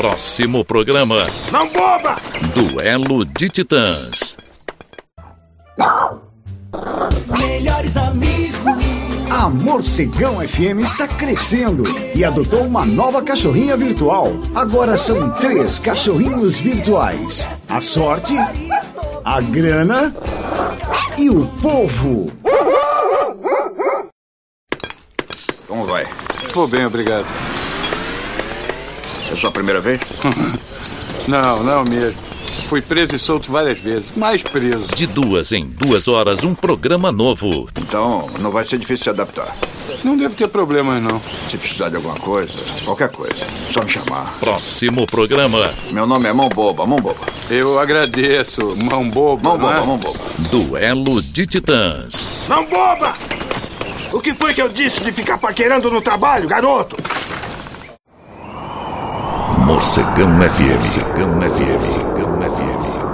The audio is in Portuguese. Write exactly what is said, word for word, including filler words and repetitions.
Próximo programa. Não boba! Duelo de Titãs. Melhores amigos. A Morcegão F M está crescendo e adotou uma nova cachorrinha virtual. Agora são três cachorrinhos virtuais: a sorte, a grana e o povo. Como vai? Vou bem, obrigado. É sua primeira vez? Não, não mesmo. Fui preso e solto várias vezes, mais preso. De duas em duas horas, um programa novo. Então, não vai ser difícil se adaptar. Não devo ter problemas, não. Se precisar de alguma coisa, qualquer coisa, só me chamar. Próximo programa. Meu nome é Mão Boba, Mão Boba. Eu agradeço, Mão Boba. Mão Boba, é? Mão Boba. Duelo de Titãs. Mão Boba! O que foi que eu disse de ficar paquerando no trabalho, garoto? Morcegão F M. Morcegão F M. Morcegão F M.